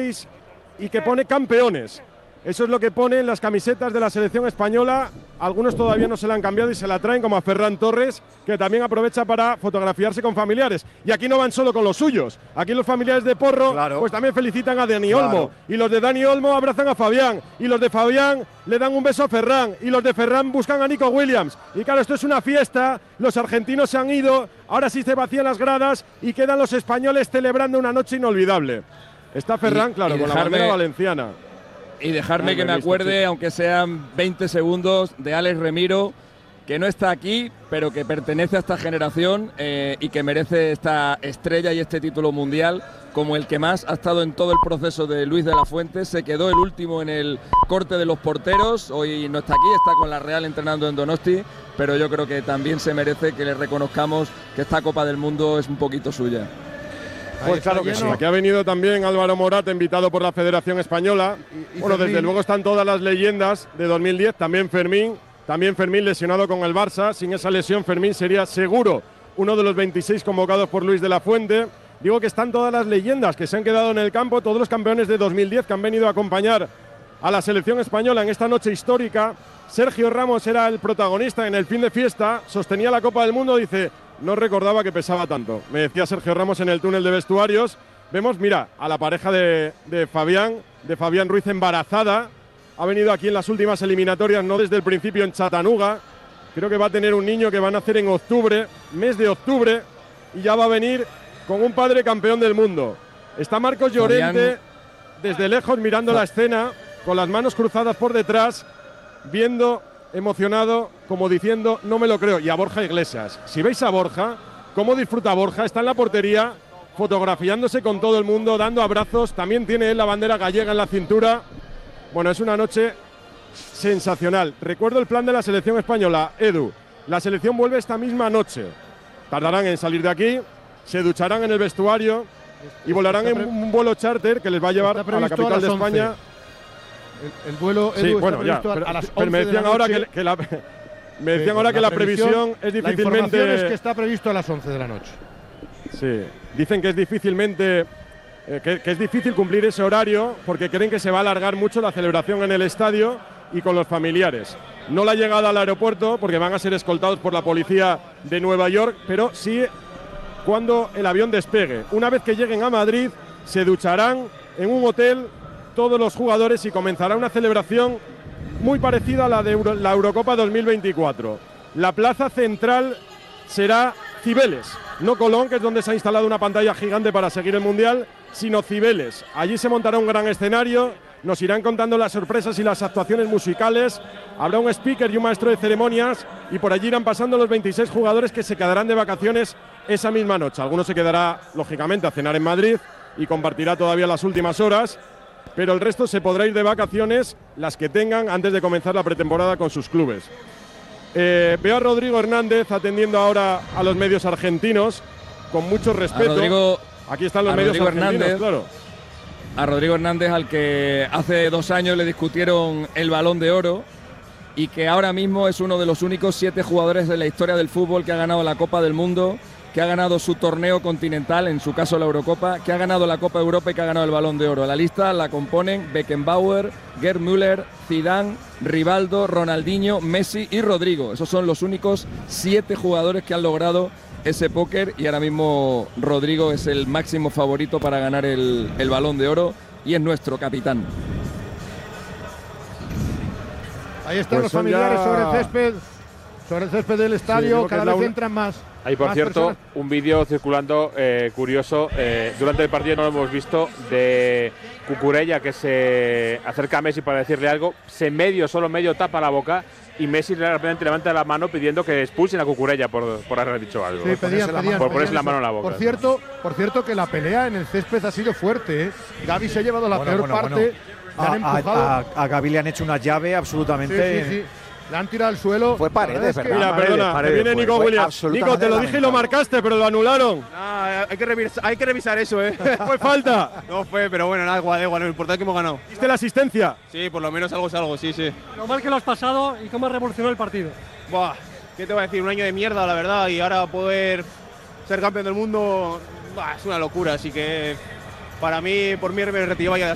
6 y que pone campeones. Eso es lo que pone en las camisetas de la selección española. Algunos todavía no se la han cambiado y se la traen, como a Ferran Torres, que también aprovecha para fotografiarse con familiares. Y aquí no van solo con los suyos. Aquí los familiares de Porro, pues también felicitan a Dani Olmo. Y los de Dani Olmo abrazan a Fabián. Y los de Fabián le dan un beso a Ferran. Y los de Ferran buscan a Nico Williams. Y claro, esto es una fiesta. Los argentinos se han ido. Ahora sí se vacían las gradas y quedan los españoles celebrando una noche inolvidable. Está Ferran, claro, con la bandera valenciana. Y dejarme que me acuerde, aunque sean 20 segundos, de Alex Remiro, que no está aquí, pero que pertenece a esta generación y que merece esta estrella y este título mundial, como el que más ha estado en todo el proceso de Luis de la Fuente. Se quedó el último en el corte de los porteros, hoy no está aquí, está con la Real entrenando en Donosti, pero yo creo que también se merece que le reconozcamos que esta Copa del Mundo es un poquito suya. Pues claro que sí. Aquí ha venido también Álvaro Morata, invitado por la Federación Española. Bueno, desde luego están todas las leyendas de 2010, también Fermín lesionado con el Barça. Sin esa lesión, Fermín sería seguro uno de los 26 convocados por Luis de la Fuente. Digo que están todas las leyendas que se han quedado en el campo, todos los campeones de 2010 que han venido a acompañar a la selección española en esta noche histórica. Sergio Ramos era el protagonista en el fin de fiesta, sostenía la Copa del Mundo, dice: no recordaba que pesaba tanto. Me decía Sergio Ramos en el túnel de vestuarios. Vemos, mira, a la pareja de Fabián Ruiz embarazada. Ha venido aquí en las últimas eliminatorias, no desde el principio en Chattanooga. Creo que va a tener un niño que va a nacer en octubre, mes de octubre, y ya va a venir con un padre campeón del mundo. Está Marcos Llorente desde lejos mirando la escena, con las manos cruzadas por detrás, viendo, emocionado, como diciendo: no me lo creo. Y a Borja Iglesias, si veis a Borja, cómo disfruta Borja, está en la portería fotografiándose con todo el mundo, dando abrazos, también tiene él la bandera gallega en la cintura. Bueno, es una noche sensacional. Recuerdo el plan de la selección española, Edu. La selección vuelve esta misma noche. Tardarán en salir de aquí, se ducharán en el vestuario y volarán en un vuelo charter que les va a llevar a la capital de España. El vuelo, Edu, sí, bueno, ya, a las 11 pero me decían ahora que la previsión es difícilmente… La información es que está previsto a las 11 de la noche. Sí, dicen que es difícilmente… que es difícil cumplir ese horario porque creen que se va a alargar mucho la celebración en el estadio y con los familiares. No la llegada al aeropuerto porque van a ser escoltados por la policía de Nueva York, pero sí cuando el avión despegue. Una vez que lleguen a Madrid, se ducharán en un hotel todos los jugadores y comenzará una celebración muy parecida a la de la Eurocopa 2024. La plaza central será Cibeles, no Colón, que es donde se ha instalado una pantalla gigante para seguir el Mundial, sino Cibeles. Allí se montará un gran escenario, nos irán contando las sorpresas y las actuaciones musicales, habrá un speaker y un maestro de ceremonias y por allí irán pasando los 26 jugadores que se quedarán de vacaciones esa misma noche. Algunos se quedará, lógicamente, a cenar en Madrid y compartirá todavía las últimas horas, pero el resto se podrá ir de vacaciones, las que tengan, antes de comenzar la pretemporada con sus clubes. Veo a Rodrigo Hernández atendiendo ahora a los medios argentinos, con mucho respeto. Aquí están los medios argentinos, claro. A Rodrigo Hernández, al que hace 2 años le discutieron el Balón de Oro y que ahora mismo es uno de los únicos 7 jugadores de la historia del fútbol que ha ganado la Copa del Mundo, que ha ganado su torneo continental, en su caso la Eurocopa, que ha ganado la Copa de Europa y que ha ganado el Balón de Oro. La lista la componen Beckenbauer, Gerd Müller, Zidane, Rivaldo, Ronaldinho, Messi y Rodrigo. Esos son los únicos 7 jugadores que han logrado ese póker y ahora mismo Rodrigo es el máximo favorito para ganar el Balón de Oro y es nuestro capitán. Ahí están los familiares sobre el césped del estadio, sí, cada vez entran más. Hay, por cierto, un vídeo circulando curioso, durante el partido no lo hemos visto, de Cucurella que se acerca a Messi para decirle algo, solo medio tapa la boca y Messi realmente levanta la mano pidiendo que expulsen a Cucurella por haber dicho algo. Sí, por ponerse la mano en la boca. Por cierto que la pelea en el césped ha sido fuerte, ¿eh? Gavi se ha llevado la peor parte. A Gavi le han hecho una llave absolutamente… Sí. Le han tirado al suelo. Fue Paredes, ¿verdad? Mira, perdona, que viene Nico Williams. Nico, te lo dije y lo marcaste, pero lo anularon. Hay que revisar eso, ¿eh? ¿Fue falta? No fue, pero bueno, nada, igual, lo importante es que hemos ganado. ¿Viste la asistencia? Sí, por lo menos algo es algo, sí. Lo mal que lo has pasado y cómo has revolucionado el partido. Buah, ¿qué te voy a decir? Un año de mierda, la verdad, y ahora poder ser campeón del mundo es una locura, así que por mí me retiraba ya de